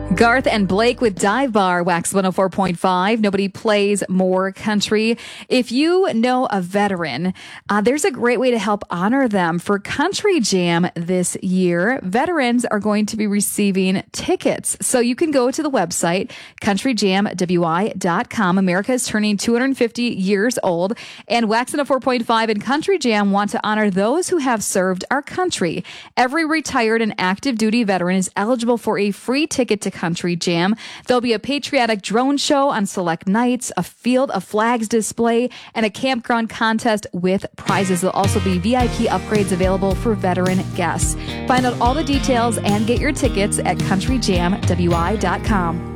Garth and Blake with Dive Bar, Wax 104.5. Nobody plays more country. If you know a veteran, there's a great way to help honor them. For Country Jam this year, veterans are going to be receiving tickets. So you can go to the website, countryjamwi.com. America is turning 250 years old, and Wax 104.5 and Country Jam want to honor those who have served our country. Every retired and active duty veteran is eligible for a free ticket to Country Jam. There'll be a patriotic drone show on select nights, a field of flags display, and a campground contest with prizes. There'll also be VIP upgrades available for veteran guests. Find out all the details and get your tickets at countryjamwi.com.